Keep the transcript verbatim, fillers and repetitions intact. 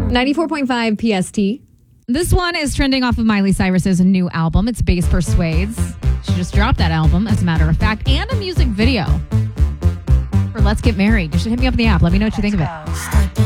ninety-four point five P S T. This one is trending off of Miley Cyrus's new album. It's Bass Persuades. She just dropped that album, as a matter of fact, and a music video for Let's Get Married. You should hit me up in the app. Let me know what you think of it.